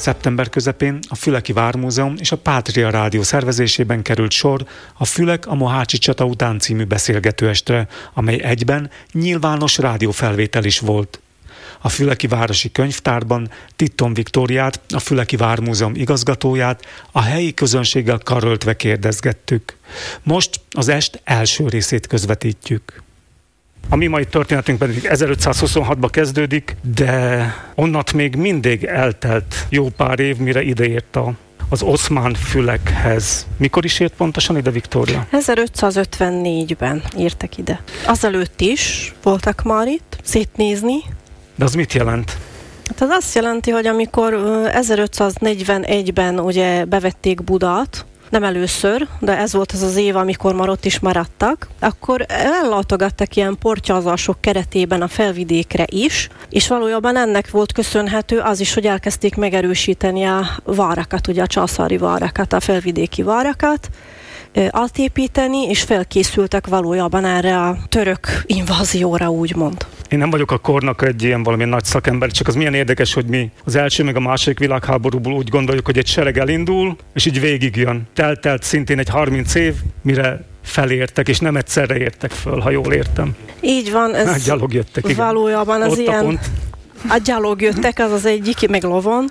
Szeptember közepén a Füleki Vármúzeum és a Pátria Rádió szervezésében került sor a Fülek a mohácsi csata után című beszélgetőestre, amely egyben nyilvános rádiófelvétel is volt. A Füleki Városi Könyvtárban Titton Viktóriát, a Füleki Vármúzeum igazgatóját a helyi közönséggel karöltve kérdezgettük. Most az est első részét közvetítjük. A mi mai történetünk pedig 1526-ba kezdődik, de onnat még mindig eltelt jó pár év, mire ideért az oszmán fülekhez. Mikor is ért pontosan ide, Viktória? 1554-ben értek ide. Azelőtt is voltak már itt szétnézni. De az mit jelent? Hát az azt jelenti, hogy amikor 1541-ben ugye bevették Budát, nem először, de ez volt az az év, amikor már ott is maradtak, akkor ellátogattak ilyen portyázások keretében a felvidékre is, és valójában ennek volt köszönhető az is, hogy elkezdték megerősíteni a várakat, ugye a császári várakat, a felvidéki várakat, átépíteni, és felkészültek valójában erre a török invázióra, úgymond. Én nem vagyok a kornak egy ilyen valamilyen nagy szakember, csak az milyen érdekes, hogy mi az első meg a második világháborúból úgy gondoljuk, hogy egy sereg elindul, és így végigjön. Telt szintén egy 30 év, mire felértek, és nem egyszerre értek föl, ha jól értem. Így van, ez gyalog jöttek, igen. Valójában az ott ilyen... A gyalog jöttek, az az egyik, meg lovon.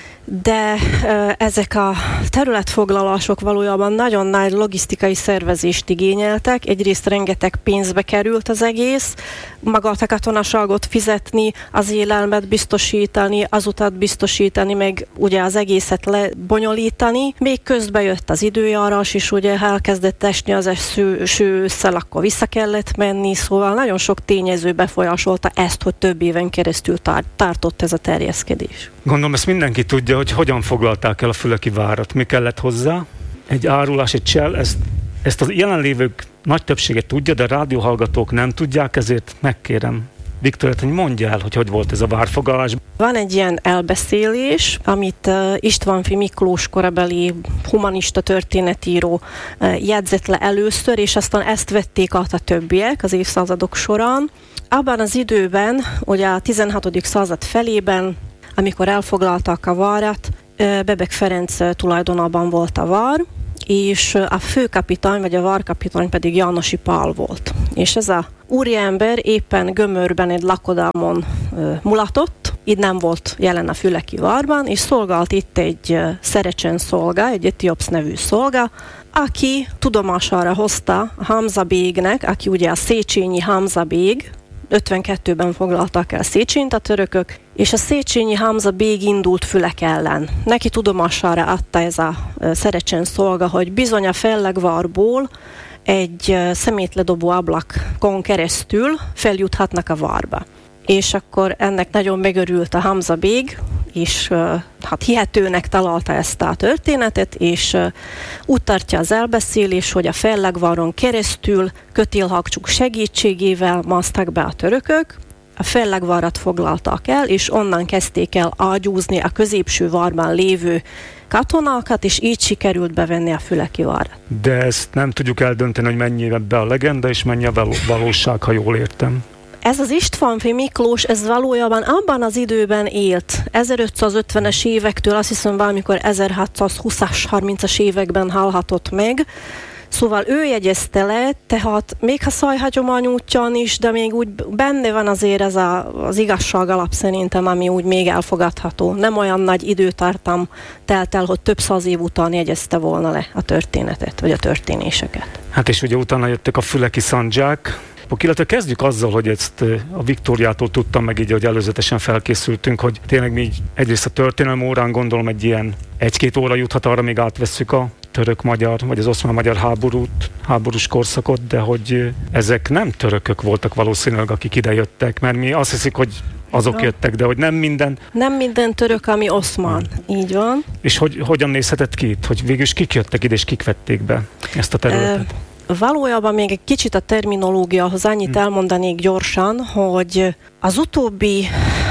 De ezek a területfoglalások valójában nagyon nagy logisztikai szervezést igényeltek. Egyrészt rengeteg pénzbe került az egész, magát a katonaságot fizetni, az élelmet biztosítani, az utat biztosítani, meg ugye az egészet lebonyolítani. Még közben jött az időjárás, és ugye elkezdett esni az eső ősszel, akkor vissza kellett menni, szóval nagyon sok tényező befolyásolta ezt, hogy több éven keresztül tartott ez a terjeszkedés. Gondolom, ezt mindenki tudja, hogy hogyan foglalták el a Füleki várat, mi kellett hozzá. Egy árulás, egy csel, ezt az jelenlévők nagy többsége tudja, de a rádióhallgatók nem tudják, ezért megkérem Viktóriát, hogy mondja el, hogy volt ez a várfoglalás. Van egy ilyen elbeszélés, amit Istvánffy Miklós korabeli humanista történetíró jegyzett le először, és aztán ezt vették át a többiek az évszázadok során. Abban az időben, ugye a 16. század felében, amikor elfoglalták a várat, Bebek Ferenc tulajdonában volt a vár, és a főkapitány, vagy a várkapitány pedig Jánosi Pál volt. És ez a úriember éppen Gömörben egy lakodalmon mulatott, így nem volt jelen a füleki várban, és szolgált itt egy szerecsen szolga, egy Etiopsz nevű szolga, aki tudomására hozta Hamza bégnek, aki ugye a széchenyi Hamza bég, 52-ben foglaltak el Széchenyi a törökök, és a széchenyi Hamza bég indult Fülek ellen. Neki tudomására adta ez a szerecsen szolga, hogy bizony a Fellegvárból egy szemétledobó ablakon keresztül feljuthatnak a várba. És akkor ennek nagyon megörült a Hamza bég, és hát hihetőnek találta ezt a történetet, és úgy tartja az elbeszélés, hogy a Fellegváron keresztül Kötélhagcsuk segítségével másztak be a törökök, a Fellegvárat foglaltak el, és onnan kezdték el ágyúzni a középső várban lévő katonákat, és így sikerült bevenni a Füleki várat. De ezt nem tudjuk eldönteni, hogy mennyi ebbe a legenda, és mennyi a valóság, ha jól értem. Ez az Istvánffy Miklós, ez valójában abban az időben élt. 1550-es évektől azt hiszem valamikor 1620-as, 30-as években hallhatott meg. Szóval ő jegyezte le, tehát még ha szajhagyomány útján is, de még úgy benne van azért ez az igazság alap szerintem, ami úgy még elfogadható. Nem olyan nagy időtartam telt el, hogy több száz év után jegyezte volna le a történetet, vagy a történéseket. Hát és ugye utána jöttek a füleki szandzsák, illetve kezdjük azzal, hogy ezt a Viktóriától tudtam meg így, hogy előzetesen felkészültünk, hogy tényleg mi egyrészt a történelmi órán gondolom egy ilyen 1-2 óra juthat, arra még átvesszük a török-magyar, vagy az oszmán-magyar háborús korszakot, de hogy ezek nem törökök voltak valószínűleg, akik ide jöttek, mert mi azt hiszik, hogy azok jöttek, de hogy nem minden... Nem minden török, ami oszmán, így van. És hogyan nézhetett ki itt, hogy végül is kik jöttek ide, és kik vették be ezt a területet? Valójában még egy kicsit a terminológiahoz annyit elmondanék gyorsan, hogy az utóbbi,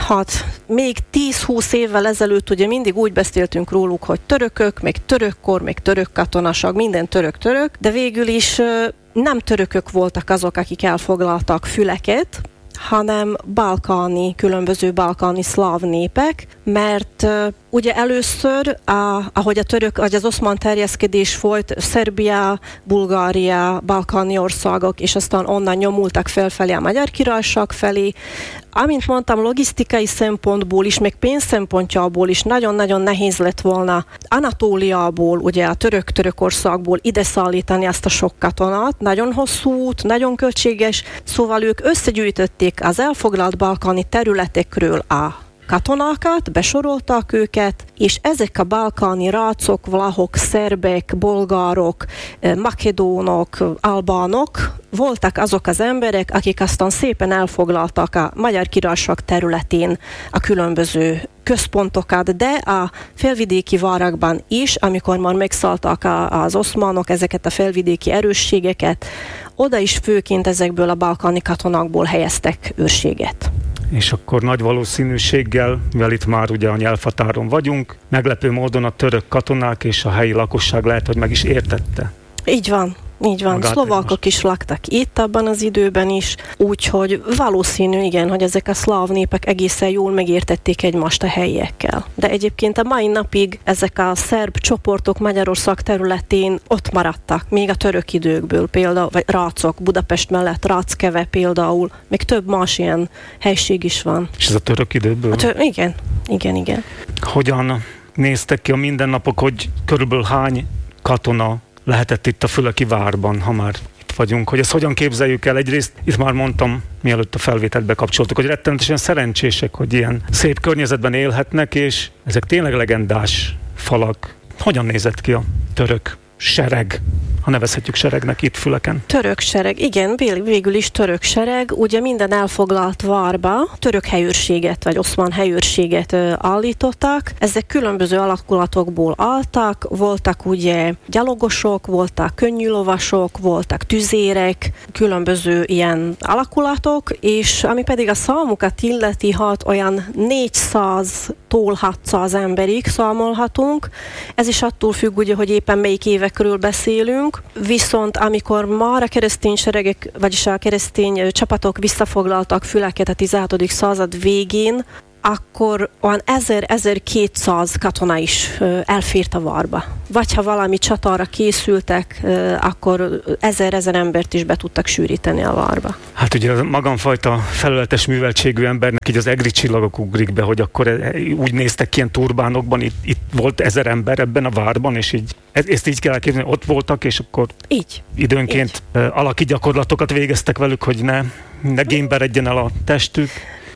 még 10-20 évvel ezelőtt ugye mindig úgy beszéltünk róluk, hogy törökök, még törökkor, még török katonaság, minden török, de végül is nem törökök voltak azok, akik elfoglaltak Füleket, hanem különböző balkáni szláv népek, mert ugye először, ahogy az oszmán terjeszkedés folyt, Szerbia, Bulgária, balkáni országok, és aztán onnan nyomultak felfelé a Magyar Királyság felé. Amint mondtam, logisztikai szempontból is, meg pénz szempontjából is nagyon-nagyon nehéz lett volna Anatóliából, ugye a Törökországból ide szállítani azt a sok katonát. Nagyon hosszú út, nagyon költséges, szóval ők összegyűjtötték az elfoglalt balkáni területekről a katonákat, besorolták őket, és ezek a balkáni rácok, vlachok, szerbek, bolgárok, makedónok, albánok voltak azok az emberek, akik aztán szépen elfoglaltak a Magyar Királyság területén a különböző központokat, de a felvidéki várakban is, amikor már megszálltak az oszmánok ezeket a felvidéki erősségeket, oda is főként ezekből a balkáni katonákból helyeztek őrséget. És akkor nagy valószínűséggel, mivel itt már ugye a nyelvhatáron vagyunk, meglepő módon a török katonák és a helyi lakosság lehet, hogy meg is értette. Így van. Szlovákok is laktak itt abban az időben is, úgyhogy valószínű, igen, hogy ezek a szláv népek egészen jól megértették egymást a helyiekkel. De egyébként a mai napig ezek a szerb csoportok Magyarország területén ott maradtak, még a török időkből például, vagy rácok, Budapest mellett Ráckeve például, még több más ilyen helység is van. És ez a török időből? Igen. Hogyan néztek ki a mindennapok, hogy körülbelül hány katona lehetett itt a Füleki várban, ha már itt vagyunk, hogy ezt hogyan képzeljük el? Egyrészt itt már mondtam, mielőtt a felvételt bekapcsoltuk, hogy rettenetesen szerencsések, hogy ilyen szép környezetben élhetnek, és ezek tényleg legendás falak. Hogyan nézett ki a török sereg, ha nevezhetjük seregnek itt Füleken? Török sereg, igen, végül is török sereg. Ugye minden elfoglalt várba török helyőrséget, vagy oszmán helyőrséget állítottak. Ezek különböző alakulatokból álltak, voltak ugye gyalogosok, voltak könnyűlovasok, voltak tüzérek, különböző ilyen alakulatok, és ami pedig a számukat illeti, hát olyan 400-tól 600 emberig számolhatunk. Ez is attól függ, ugye, hogy éppen melyik évekről beszélünk. Viszont amikor már a keresztény seregek, vagyis a keresztény csapatok visszafoglaltak Füleket a 16. század végén, akkor olyan 1000-1200 katona is elfért a várba. Vagy ha valami csatára készültek, akkor 1000 embert is be tudtak sűríteni a várba. Hát ugye a magamfajta felületes műveltségű embernek így az egri csillagok ugrik be, hogy akkor úgy néztek ki ilyen turbánokban, itt volt 1000 ember ebben a várban, és így ezt így kell elképzelni, ott voltak, és akkor időnként alaki gyakorlatokat végeztek velük, hogy ne gémberedjen el a testük.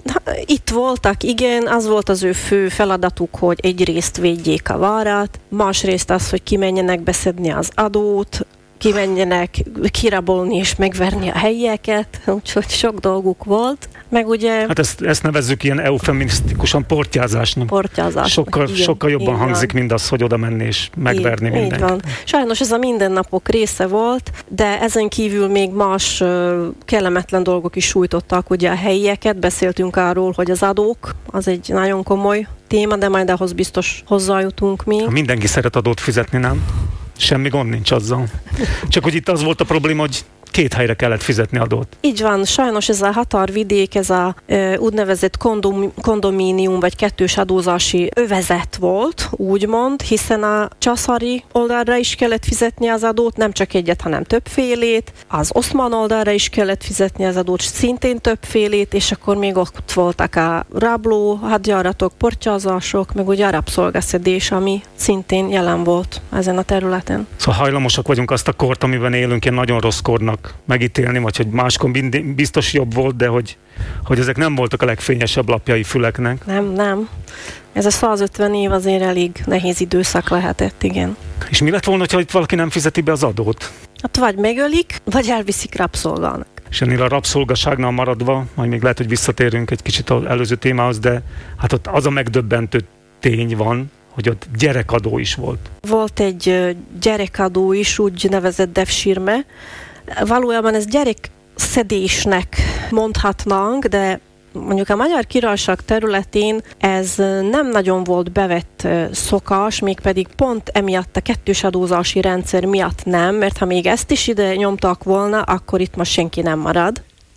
Itt voltak, igen, az volt az ő fő feladatuk, hogy egyrészt védjék a várat, másrészt az, hogy kimenjenek beszedni az adót, kimenjenek kirabolni és megverni a helyieket, úgyhogy sok dolguk volt. Meg ugye... Hát ezt nevezzük ilyen eufemisztikusan portyázásnak. Sokkal jobban hangzik, mint az, hogy oda menni és megverni mindenkit. Így van. Sajnos ez a mindennapok része volt, de ezen kívül még más kellemetlen dolgok is sújtottak ugye a helyieket. Beszéltünk arról, hogy az adók, az egy nagyon komoly téma, de majd ahhoz biztos hozzájutunk még. Mindenki szeret adót fizetni, nem? Semmi gond nincs azzal. Csak hogy itt az volt a probléma, hogy 2 helyre kellett fizetni adót. Így van, sajnos ez a határvidék, ez a úgynevezett kondomínium vagy kettős adózási övezet volt, úgymond, hiszen a császári oldalra is kellett fizetni az adót, nem csak egyet, hanem többfélét, az oszmán oldalra is kellett fizetni az adót, szintén többfélét, és akkor még ott voltak a rabló, hadjáratok, portyázások, meg ugye a rabszolgaszedés, ami szintén jelen volt ezen a területen. Szóval hajlamosak vagyunk azt a kort, amiben élünk, ilyen nagyon rossz kornak megítélni, vagy hogy máskor biztos jobb volt, de hogy ezek nem voltak a legfényesebb lapjai Füleknek. Nem. Ez a 150 év azért elég nehéz időszak lehetett, igen. És mi lett volna, ha itt valaki nem fizeti be az adót? Hát vagy megölik, vagy elviszik rabszolgának. És ennél a rabszolgaságnál maradva, majd még lehet, hogy visszatérünk egy kicsit az előző témához, de hát ott az a megdöbbentő tény van, hogy ott gyerekadó is volt. Volt egy gyerekadó is, úgy nevezett devsirme. Valójában ez gyerekszedésnek mondhatnánk, de mondjuk a Magyar Királyság területén ez nem nagyon volt bevett szokás, mégpedig pont emiatt a kettős adózási rendszer miatt nem, mert ha még ezt is ide nyomtak volna, akkor itt most senki nem marad.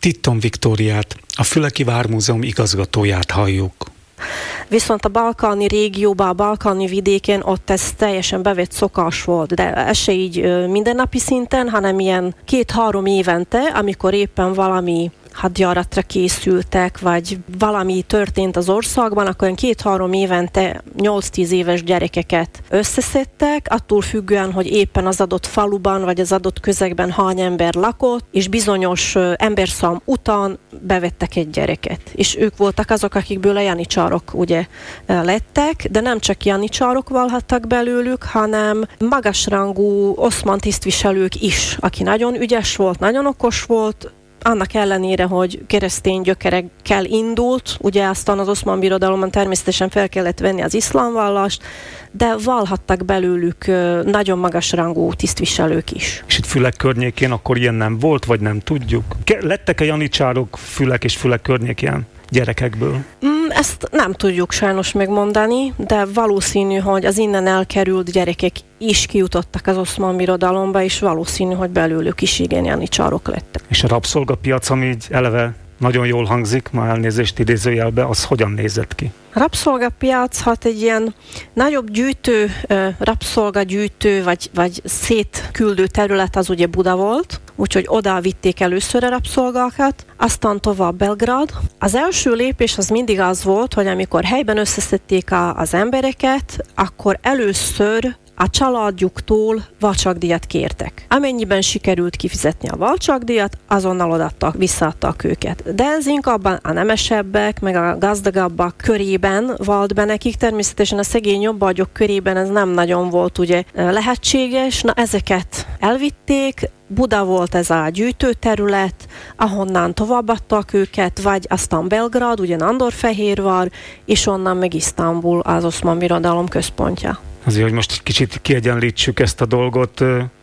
Titton Viktóriát, a Füleki Vármúzeum igazgatóját halljuk. Viszont a balkáni régióban, a balkáni vidéken ott ez teljesen bevett szokás volt, de ez se így mindennapi szinten, hanem ilyen 2-3 évente, amikor éppen valami hadjáratra készültek, vagy valami történt az országban, akkor 2-3 évente 8-10 éves gyerekeket összeszedtek, attól függően, hogy éppen az adott faluban, vagy az adott közegben hány ember lakott, és bizonyos emberszám után bevettek egy gyereket. És ők voltak azok, akikből a janicsárok ugye lettek, de nem csak janicsárok valhattak belőlük, hanem magasrangú oszmán tisztviselők is, aki nagyon ügyes volt, nagyon okos volt, annak ellenére, hogy keresztény gyökerekkel indult, ugye aztán az Oszmán Birodalomban természetesen fel kellett venni az iszlámvallást, de valhattak belőlük nagyon magasrangú tisztviselők is. És itt Fülek környékén akkor ilyen nem volt, vagy nem tudjuk? Lettek-e janicsárok Fülek és Fülek környékén gyerekekből? Ezt nem tudjuk sajnos megmondani, de valószínű, hogy az innen elkerült gyerekek is kijutottak az Oszmán Birodalomba, és valószínű, hogy belőlük is igen janicsárok lettek. És a rabszolgapiac, ami így eleve nagyon jól hangzik, már elnézést idézőjelbe, az hogyan nézett ki? A rabszolgapiac, hát egy ilyen nagyobb gyűjtő, rabszolgagyűjtő, vagy szétküldő terület az ugye Buda volt, úgyhogy oda vitték először a rabszolgákat, aztán tovább Belgrád. Az első lépés az mindig az volt, hogy amikor helyben összeszedték az embereket, akkor először a családjuktól váltságdíjat kértek. Amennyiben sikerült kifizetni a váltságdíjat, azonnal visszaadtak őket. De ez inkább a nemesebbek, meg a gazdagabbak körében volt be nekik. Természetesen a szegény jobbágyok körében ez nem nagyon volt ugye lehetséges. Na ezeket elvitték, Buda volt ez a gyűjtőterület, ahonnan továbbadtak őket, vagy aztán Belgrád, ugye Nándorfehérvár, és onnan meg Isztambul, az Oszmán Birodalom központja. Azért, hogy most kicsit kiegyenlítsük ezt a dolgot,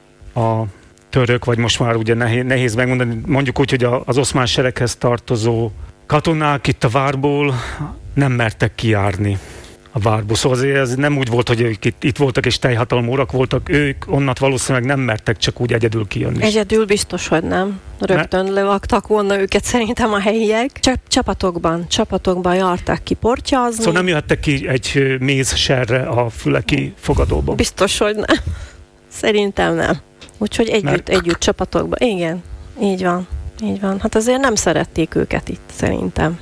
a török, vagy most már ugye nehéz megmondani, mondjuk úgy, hogy az oszmán sereghez tartozó katonák itt a várból nem mertek kijárni a várból. Szóval azért ez nem úgy volt, hogy ők itt voltak és teljhatalmú urak voltak, ők onnat valószínűleg nem mertek csak úgy egyedül kijönni. Egyedül biztos, hogy nem. Rögtön levágtak volna őket szerintem a helyiek. Csak csapatokban jártak ki portyázni. Szóval nem jöhettek ki egy mézserre a füleki fogadóba? Biztos, hogy nem. Szerintem nem. Úgyhogy együtt csapatokban. Igen, így van. Hát azért nem szerették őket itt, szerintem.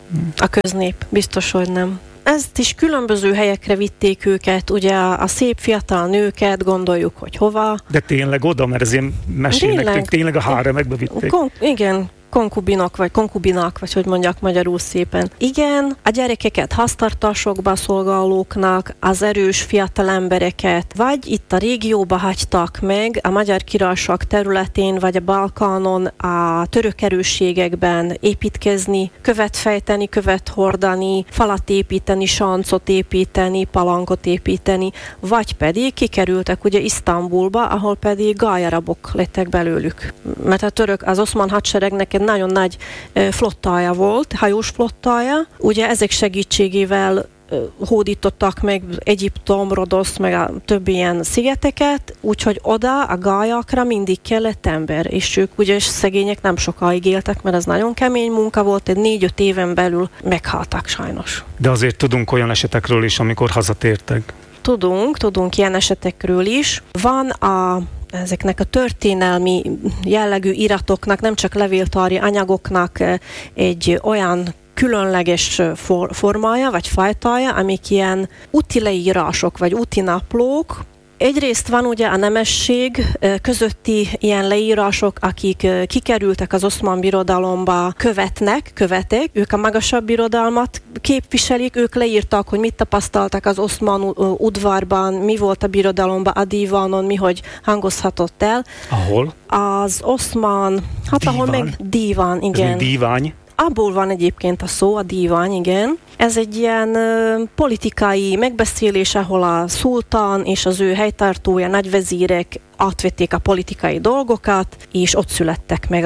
A köznép. Biztos, hogy nem. Ezt is különböző helyekre vitték őket, ugye a szép fiatal nőket, gondoljuk, hogy hova. De tényleg oda, mert azért mesélnek, tényleg a háremekbe vitték. Igen, konkubinok, vagy hogy mondjak magyarul szépen. Igen, a gyerekeket háztartásokba szolgálóknak, az erős fiatal embereket, vagy itt a régióba hagytak meg, a Magyar Királyság területén, vagy a Balkánon a török erősségekben építkezni, követ fejteni, követ hordani, falat építeni, sáncot építeni, palankot építeni, vagy pedig kikerültek ugye Isztambulba, ahol pedig gályarabok lettek belőlük. Mert a török, az oszmán hadseregnek nagyon nagy flottája volt, hajós flottája. Ugye ezek segítségével hódítottak meg Egyiptom, Rodosz, meg a többi ilyen szigeteket, úgyhogy oda a gályakra mindig kellett ember, és ők ugye szegények nem sokáig éltek, mert ez nagyon kemény munka volt, egy 4-5 éven belül meghaltak sajnos. De azért tudunk olyan esetekről is, amikor hazatértek. Tudunk ilyen esetekről is. Van ezeknek a történelmi jellegű iratoknak, nem csak levéltári anyagoknak egy olyan különleges formája, vagy fajtája, amik ilyen úti leírások, vagy úti naplók. Egyrészt van ugye a nemesség közötti ilyen leírások, akik kikerültek az Oszmán Birodalomba, követek, ők a magasabb birodalmat képviselik, ők leírtak, hogy mit tapasztaltak az oszmán udvarban, mi volt a birodalomban, a dívánon, mi hogy hangozhatott el. Ahol? Az oszmán, ahol meg díván, igen. Ez dívány? Abból van egyébként a szó, a dívány, igen. Ez egy ilyen politikai megbeszélés, ahol a szultán és az ő helytartója, nagyvezírek átvették a politikai dolgokat, és ott születtek meg a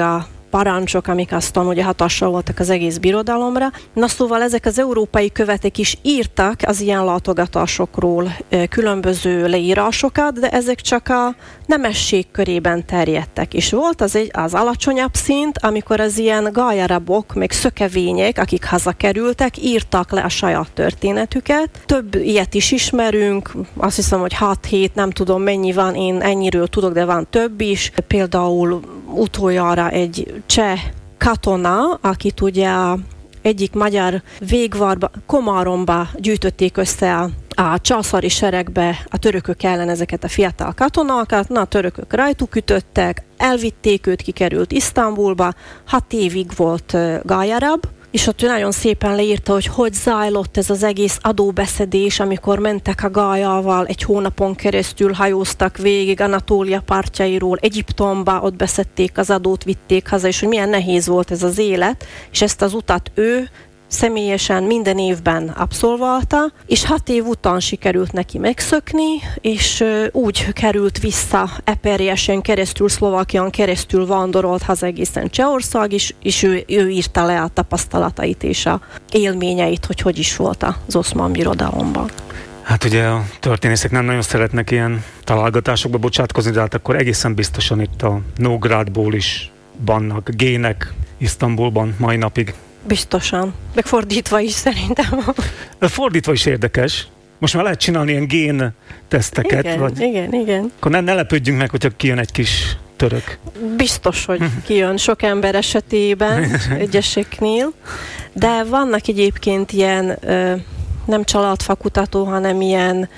parancsok, amik aztán ugye hatással voltak az egész birodalomra. Na szóval ezek az európai követek is írtak az ilyen látogatásokról különböző leírásokat, de ezek csak a nemesség körében terjedtek. És volt az alacsonyabb szint, amikor az ilyen gályarabok, meg szökevények, akik hazakerültek, írtak le a saját történetüket. Több ilyet is ismerünk, azt hiszem, hogy 6-7, nem tudom mennyi van, én ennyiről tudok, de van több is. Például utoljára egy cseh katona, akit ugye egyik magyar végvarba, Komáromba gyűjtötték össze a császári seregbe a törökök ellen ezeket a fiatal katonákat, a törökök rajtuk ütöttek, elvitték őt, kikerült Isztambulba, 6 évig volt gályarab, és ott nagyon szépen leírta, hogy zajlott ez az egész adóbeszedés, amikor mentek a gályával, egy hónapon keresztül hajóztak végig Anatólia partjairól, Egyiptomba, ott beszedték az adót, vitték haza, és hogy milyen nehéz volt ez az élet, és ezt az utat ő személyesen minden évben abszolválta, és 6 év után sikerült neki megszökni, és úgy került vissza Eperjesen keresztül, Szlovákián keresztül vándorolt haza egészen Csehország, és ő írta le a tapasztalatait és a élményeit, hogy is volt az Oszmán Birodalomban. Hát ugye a történészek nem nagyon szeretnek ilyen találgatásokba bocsátkozni, de hát akkor egészen biztosan itt a Nógrádból is vannak gének Isztambulban mai napig. Biztosan. Meg fordítva is szerintem. Fordítva is érdekes. Most már lehet csinálni ilyen gén teszteket. Igen. Akkor ne lepődjünk meg, hogyha kijön egy kis török. Biztos, hogy kijön sok ember esetében, egyeseknél. De vannak egyébként ilyen nem családfakutató, hanem ilyen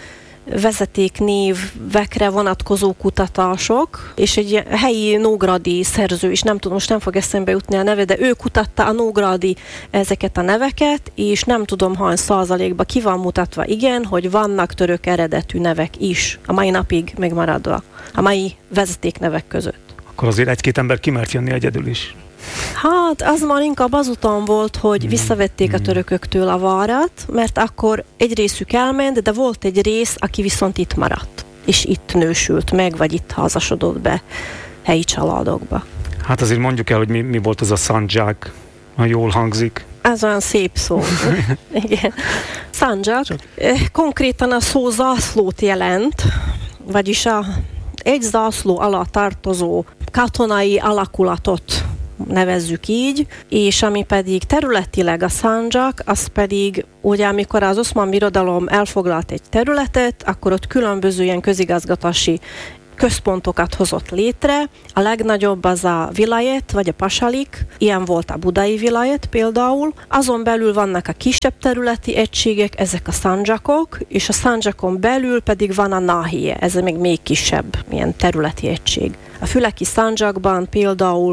vezetéknévekre vonatkozó kutatások, és egy helyi nógrádi szerző is, nem tudom, most nem fog eszembe jutni a neve, de ő kutatta a nógrádi ezeket a neveket, és nem tudom hány százalékban ki van mutatva, igen, hogy vannak török eredetű nevek is, a mai napig megmaradva, a mai vezetéknevek között. Akkor azért egy-két ember kimert jönni egyedül is. Hát, az már inkább azután volt, hogy visszavették a törököktől a várat, mert akkor egy részük elment, de volt egy rész, aki viszont itt maradt, és itt nősült meg, vagy itt házasodott be helyi családokba. Hát azért mondjuk el, hogy mi volt az a szandzsák, ha jól hangzik. Ez olyan szép szó. Igen. Szandzsák konkrétan a szó zászlót jelent, vagyis egy zászló alá tartozó katonai alakulatot nevezzük így, és ami pedig területileg a szandzsak, az pedig ugye amikor az Oszmán Birodalom elfoglalt egy területet, akkor ott különböző ilyen közigazgatási központokat hozott létre. A legnagyobb az a vilajet, vagy a pasalik, ilyen volt a budai vilajet például. Azon belül vannak a kisebb területi egységek, ezek a szandzsakok, és a szandzsakon belül pedig van a nahije, ez még kisebb ilyen területi egység. A füleki szandzsakban például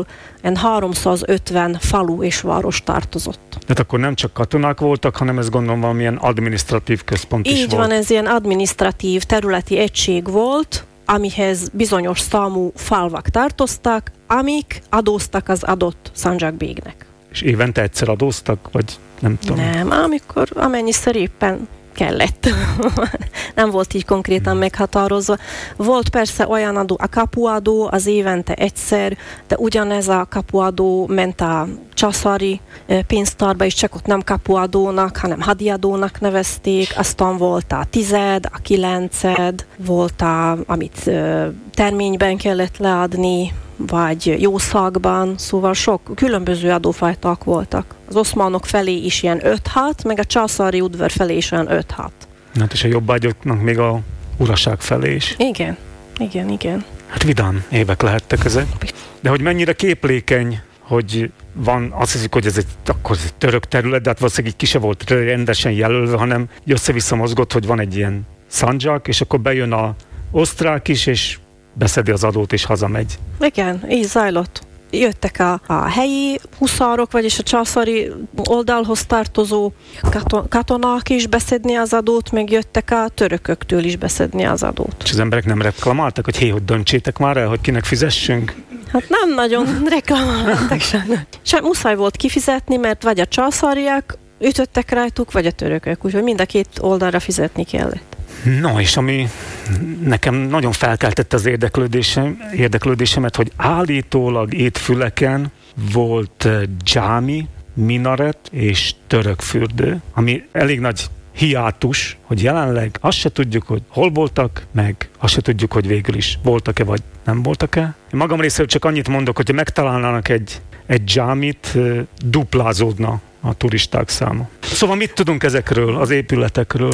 350 falu és város tartozott. Tehát akkor nem csak katonák voltak, hanem ez gondolom valamilyen adminisztratív központ is volt. Így van, ez ilyen adminisztratív területi egység volt, amihez bizonyos számú falvak tartoztak, amik adóztak az adott szandzsakbégnek. És évente egyszer adóztak, vagy nem tudom? Nem, amennyiszer éppen kellett. Nem volt így konkrétan meghatározva. Volt persze olyan adó, a kapuadó az évente egyszer, de ugyanez a kapuadó ment a császári pénztárba is, csak ott nem kapuadónak, hanem hadiadónak nevezték. Aztán volt a 10, a 9, volt amit terményben kellett leadni, vagy jószakban, szóval sok különböző adófajták voltak. Az oszmánok felé is ilyen 5-6, meg a császári udvar felé is olyan 5-6. Hát és a jobbágyoknak még a uraság felé is. Igen. Hát vidám évek lehettek ezek. De hogy mennyire képlékeny, hogy van, azt hiszik, hogy ez egy török terület, de hát valószínűleg így ki se volt rendesen jelölve, hanem össze-vissza mozgott, hogy van egy ilyen szandzsak, és akkor bejön a osztrák is, és beszedi az adót, és hazamegy. Igen, így zajlott. Jöttek a helyi huszárok, vagyis a császári oldalhoz tartozó katonák is beszedni az adót, meg jöttek a törököktől is beszedni az adót. És az emberek nem reklamáltak, hogy hogy döntsétek már el, hogy kinek fizessünk? Hát nem nagyon reklamáltak sajnos. Sem muszáj volt kifizetni, mert vagy a császáriak ütöttek rajtuk, vagy a törökök, úgyhogy mind a két oldalra fizetni kellett. No, és ami nekem nagyon felkeltette az érdeklődésemet, hogy állítólag itt Füleken volt dzsámi, minaret és törökfürdő, ami elég nagy hiátus, hogy jelenleg azt se tudjuk, hogy hol voltak, meg azt se tudjuk, hogy végül is voltak-e, vagy nem voltak-e. Én magam részéről csak annyit mondok, hogyha megtalálnának egy dzsámit, duplázódna a turisták száma. Szóval mit tudunk ezekről, az épületekről?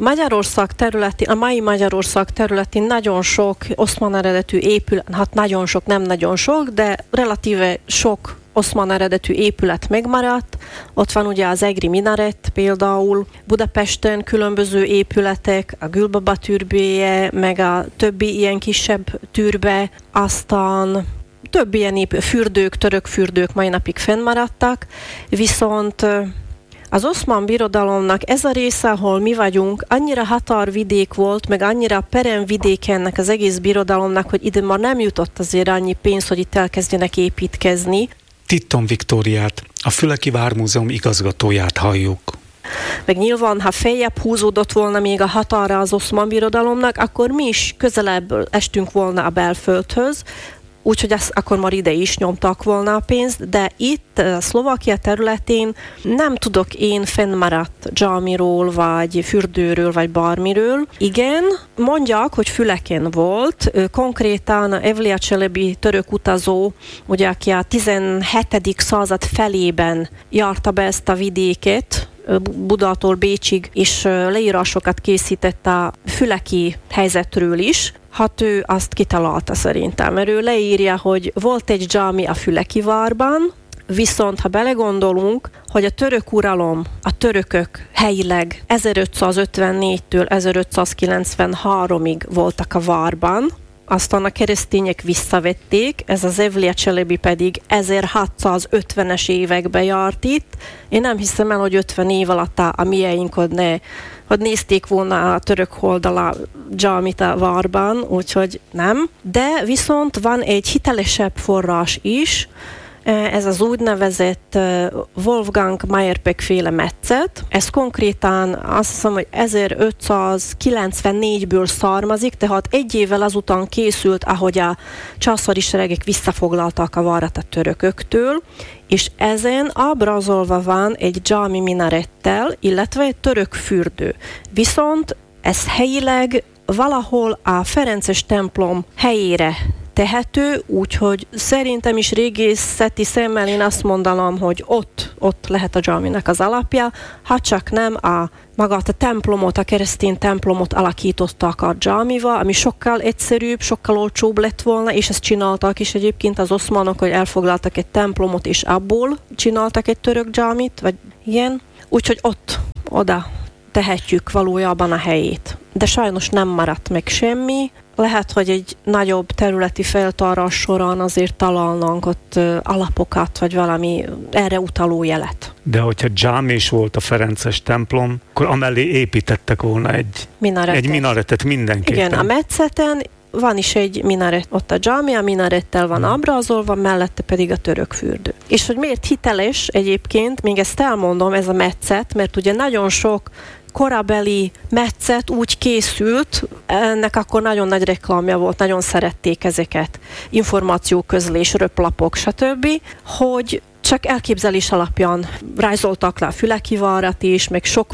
A mai Magyarország területén nagyon sok oszmán eredetű épület, hát nagyon sok, nem nagyon sok, de relatíve sok oszmán eredetű épület megmaradt. Ott van ugye az egri minaret például, Budapesten különböző épületek, a Gülbaba türbéje, meg a többi ilyen kisebb türbe, aztán több ilyen fürdők, török fürdők mai napig fennmaradtak, viszont az oszmán birodalomnak ez a része, ahol mi vagyunk, annyira határvidék volt, meg annyira peremvidék ennek az egész birodalomnak, hogy ide már nem jutott azért annyi pénz, hogy itt elkezdjenek építkezni. Titton Viktóriát, a Füleki Vármúzeum igazgatóját halljuk. Meg nyilván, ha feljebb húzódott volna még a határa az oszmán birodalomnak, akkor mi is közelebb estünk volna a belföldhöz, úgyhogy akkor már ide is nyomtak volna a pénzt, de itt a Szlovákia területén nem tudok én fennmaradt dzsámiról, vagy fürdőről, vagy bármiről. Igen, mondják, hogy Füleken volt, konkrétan Evliya Çelebi török utazó, ugye, aki a 17. század felében járta be ezt a vidéket, Budától Bécsig, és leírásokat készített a füleki helyzetről is. Hát ő azt kitalálta szerintem, mert ő leírja, hogy volt egy dzsámi a Füleki várban, viszont ha belegondolunk, hogy a török uralom, a törökök helyileg 1554-től 1593-ig voltak a várban, aztán a keresztények visszavették, ez az Evliya Çelebi pedig 1650-es években járt itt. Én nem hiszem el, hogy 50 év alatt a mieink, hogy nézték volna a török oldala dzsámit a várban, úgyhogy nem. De viszont van egy hitelesebb forrás is, ez az úgynevezett Wolfgang Meyerbeck féle metszet. Ez konkrétan azt hiszem, hogy 1594-ből származik, tehát egy évvel azután készült, ahogy a császári seregek visszafoglaltak a várat a törököktől, és ezen ábrázolva van egy dzsámi minarettel, illetve egy török fürdő. Viszont ez helyileg valahol a ferences templom helyére tehető, úgyhogy szerintem is régészeti szemmel én azt mondanám, hogy ott lehet a dzsáminak az alapja, ha csak nem magát a templomot, a keresztény templomot alakítottak a dzsámival, ami sokkal egyszerűbb, sokkal olcsóbb lett volna, és ezt csináltak is egyébként az oszmánok, hogy elfoglaltak egy templomot, és abból csináltak egy török dzsámit, vagy ilyen. Úgyhogy oda tehetjük valójában a helyét. De sajnos nem maradt meg semmi. Lehet, hogy egy nagyobb területi feltárás során azért találnánk ott alapokat, vagy valami erre utaló jelet. De hogyha dzsámi is volt a ferences templom, akkor amellé építettek volna egy minaretet mindenképpen. Igen, a metszeten van is egy minaret, ott a dzsámi, a minarettel van ábrázolva, mellette pedig a török fürdő. És hogy miért hiteles egyébként, még ezt elmondom, ez a metszet, mert ugye nagyon sok korabeli metszet úgy készült, ennek akkor nagyon nagy reklámja volt, nagyon szerették ezeket, információközlés, röplapok, stb., hogy csak elképzelés alapján rajzoltak le a Füleki várat is, meg sok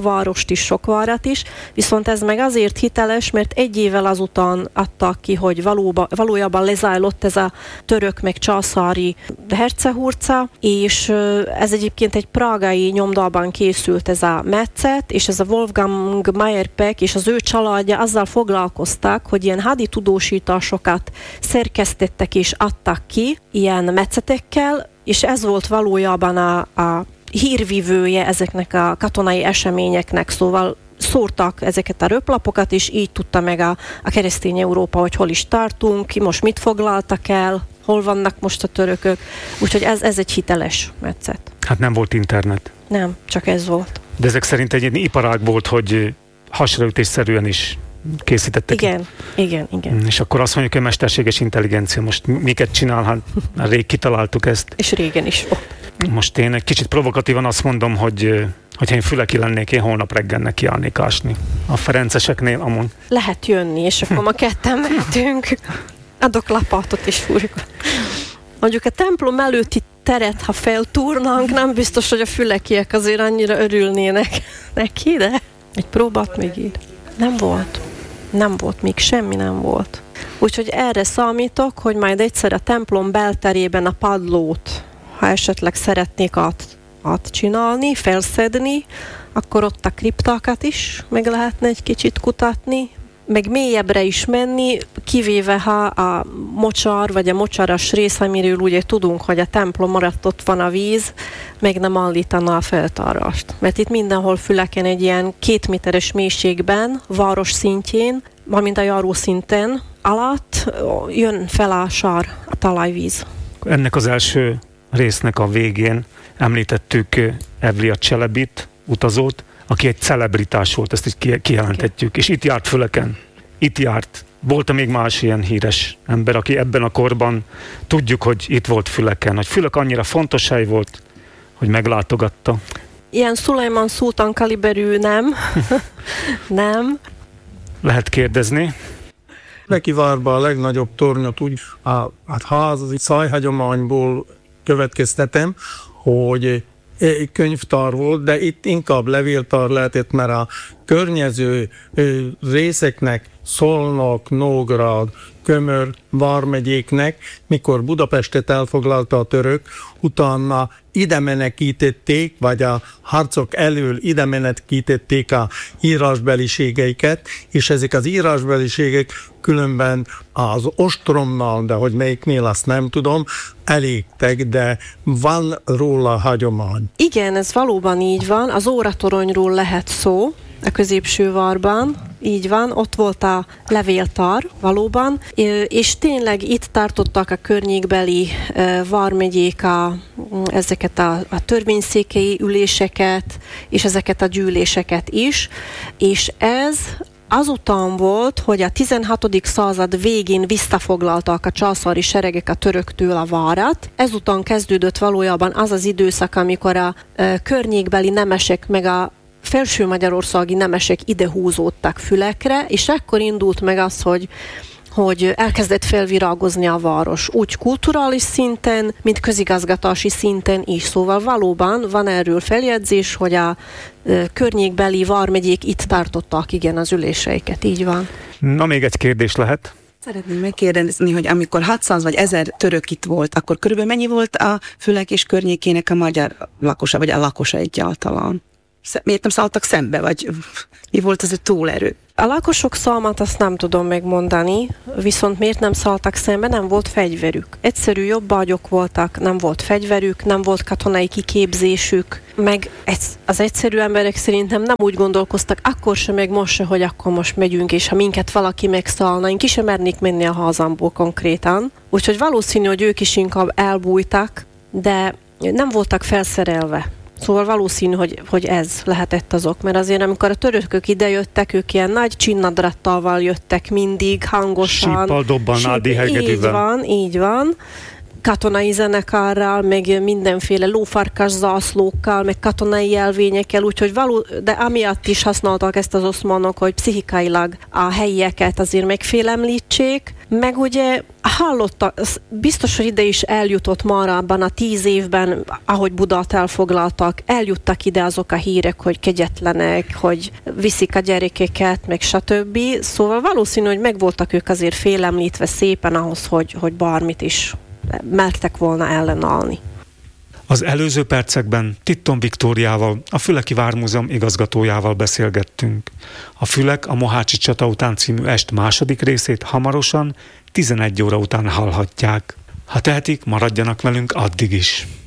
várat is, viszont ez meg azért hiteles, mert egy évvel azután adtak ki, hogy valójában lezajlott ez a török meg császári hercehurca, és ez egyébként egy prágai nyomdában készült ez a metszet, és ez a Wolfgang Meyerbeck és az ő családja azzal foglalkoztak, hogy ilyen hadi tudósításokat szerkesztettek és adtak ki ilyen metszetekkel, és ez volt valójában a hírvívője ezeknek a katonai eseményeknek, szóval szórtak ezeket a röplapokat, és így tudta meg a keresztény Európa, hogy hol is tartunk, ki most mit foglaltak el, hol vannak most a törökök, úgyhogy ez egy hiteles metszet. Hát nem volt internet. Nem, csak ez volt. De ezek szerint egy iparág volt, hogy hasraütésszerűen is készítettek. Igen. És akkor azt mondjuk, hogy mesterséges intelligencia most miket csinál, hát rég kitaláltuk ezt. És régen is volt. Most én egy kicsit provokatívan azt mondom, hogy hogyha én Füleki lennék, én holnap reggel nekiállnék ásni. A ferenceseknél amúgy. Lehet jönni, és akkor ma ketten mehetünk. Adok lapátot és fúrjuk. Mondjuk a templom előtti teret, ha feltúrnánk, nem biztos, hogy a fülekiek azért annyira örülnének neki, de egy próbát még ír. Nem volt, még semmi nem volt. Úgyhogy erre számítok, hogy majd egyszer a templom belterében a padlót, ha esetleg szeretnék átcsinálni, felszedni, akkor ott a kriptákat is meg lehetne egy kicsit kutatni, meg mélyebbre is menni, kivéve ha a mocsar, vagy a mocsaras rész, amiről ugye tudunk, hogy a templom maradt, ott van a víz, meg nem állítaná a feltárást. Mert itt mindenhol Füleken egy ilyen 2 méteres mélységben, város szintjén, valamint a járó szinten alatt jön fel a sár, a talajvíz. Ennek az első résznek a végén említettük Evlia Cselebit, utazót, aki egy celebritás volt, ezt is kijelentetjük. Okay. És itt járt Füleken. Itt járt. Volt még más ilyen híres ember, aki ebben a korban tudjuk, hogy itt volt Füleken. Hogy Fülek annyira fontos hely volt, hogy meglátogatta. Ilyen Szulajmán szultán kaliberű nem. Nem. Lehet kérdezni. Fülekivárban a legnagyobb tornyot úgy a házi szájhagyományból következtetem, hogy könyvtár volt, de itt inkább levéltár lehetett, mert a környező részeknek, Szolnok, Nógrád, Kömör vármegyéknek, mikor Budapestet elfoglalta a török, utána ide menekítették, vagy a harcok elől ide menekítették a írásbeliségeiket, és ezek az írásbeliségek különben az ostromnál, de hogy melyiknél azt nem tudom, elégtek, de van róla hagyomány. Igen, ez valóban így van. Az óratoronyról lehet szó, a középső várban, így van, ott volt a levéltár valóban, és tényleg itt tartottak a környékbeli vármegyék ezeket a törvényszékei üléseket, és ezeket a gyűléseket is, és ez azután volt, hogy a 16. század végén visszafoglaltak a császári seregek a töröktől a várat. Ezután kezdődött valójában az az időszak, amikor a környékbeli nemesek meg a felső magyarországi nemesek ide húzódtak Fülekre, és ekkor indult meg az, hogy elkezdett felvirágozni a város, úgy kulturális szinten, mint közigazgatási szinten is. Szóval valóban van erről feljegyzés, hogy a környékbeli vármegyék itt tartottak igen az üléseiket, így van. Na, még egy kérdés lehet. Szeretném megkérdezni, hogy amikor 600 vagy 1000 török itt volt, akkor körülbelül mennyi volt a Fülek és környékének a magyar lakosa, vagy a lakosa egyáltalán? Miért nem szálltak szembe, vagy mi volt az a túlerő? A lakosok számát azt nem tudom megmondani, viszont miért nem szálltak szembe, nem volt fegyverük. Egyszerű jobbágyok voltak, nem volt fegyverük, nem volt katonai kiképzésük, meg az egyszerű emberek szerintem nem úgy gondolkoztak, akkor sem, meg most se, hogy akkor most megyünk, és ha minket valaki megszállna, én ki sem mernék menni a hazamból konkrétan. Úgyhogy valószínű, hogy ők is inkább elbújtak, de nem voltak felszerelve. Szóval valószínű, hogy ez lehetett az ok, mert azért amikor a törökök idejöttek, ők ilyen nagy csinnadrattal jöttek mindig, hangosan. Síppal, dobban, díjhegedűvel. Így van. Katonai zenekarral, meg mindenféle lófarkas zászlókkal, meg katonai jelvényekkel, úgyhogy de amiatt is használtak ezt az oszmánok, hogy pszichikailag a helyieket azért megfélemlítsék, meg ugye hallottak, biztos, hogy ide is eljutott már abban a 10 évben, ahogy Budát elfoglaltak, eljuttak ide azok a hírek, hogy kegyetlenek, hogy viszik a gyerekeket, meg stb. Szóval valószínű, hogy megvoltak ők azért félemlítve szépen ahhoz, hogy bármit is mertek volna ellenállni. Az előző percekben Titton Viktóriával, a Füleki Vármúzeum igazgatójával beszélgettünk. A Fülek a Mohácsi csata után című est második részét hamarosan 11 óra után hallhatják. Ha tehetik, maradjanak velünk addig is.